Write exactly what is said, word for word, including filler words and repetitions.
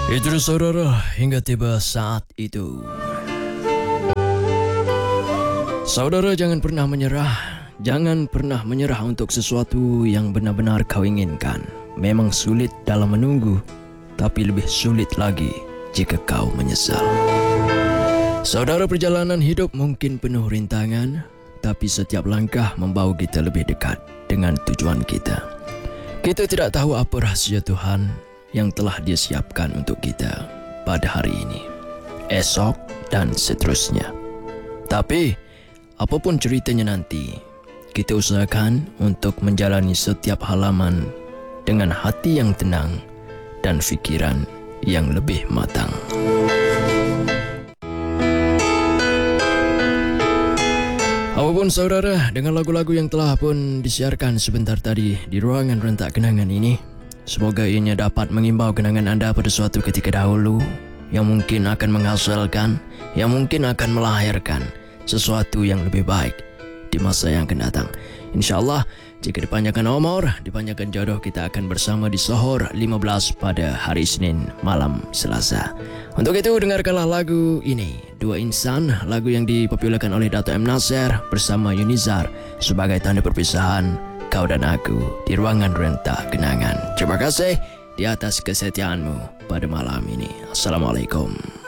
Itu saudara, hingga tiba saat itu. Saudara, jangan pernah menyerah. Jangan pernah menyerah untuk sesuatu yang benar-benar kau inginkan. Memang sulit dalam menunggu, tapi lebih sulit lagi jika kau menyesal. Saudara, perjalanan hidup mungkin penuh rintangan, tapi setiap langkah membawa kita lebih dekat dengan tujuan kita. Kita tidak tahu apa rahsia Tuhan yang telah Dia siapkan untuk kita pada hari ini, esok dan seterusnya. Tapi apapun ceritanya nanti, kita usahakan untuk menjalani setiap halaman dengan hati yang tenang dan fikiran yang lebih matang. Apapun saudara, dengan lagu-lagu yang telah pun disiarkan sebentar tadi di ruangan rentak kenangan ini, semoga ianya dapat mengimbau kenangan anda pada suatu ketika dahulu yang mungkin akan menghasilkan, yang mungkin akan melahirkan sesuatu yang lebih baik di masa yang akan datang. InsyaAllah, jika dipanjangkan umur, dipanjangkan jodoh, kita akan bersama di Sohor lima belas pada hari Senin malam Selasa. Untuk itu, dengarkanlah lagu ini, Dua Insan, lagu yang dipopulerkan oleh Dato' M. Nasir bersama Yunizar sebagai tanda perpisahan kau dan aku di ruangan rentak kenangan. Terima kasih di atas kesetiaanmu pada malam ini. Assalamualaikum.